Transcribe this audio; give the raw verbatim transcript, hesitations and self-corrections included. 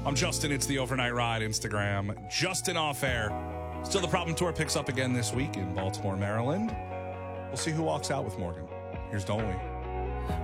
I'm Justin. It's the Overnight Ride Instagram. Justin Off Air. Still the Problem Tour picks up again this week in Baltimore, Maryland. We'll see who walks out with Morgan. Here's Don't We.